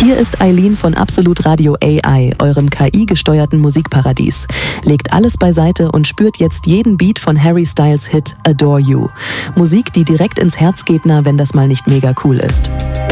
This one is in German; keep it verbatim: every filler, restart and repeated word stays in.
Hier ist Eileen von Absolut Radio A I, eurem K I-gesteuerten Musikparadies. Legt alles beiseite und spürt jetzt jeden Beat von Harry Styles Hit Adore You. Musik, die direkt ins Herz geht, na, wenn das mal nicht mega cool ist.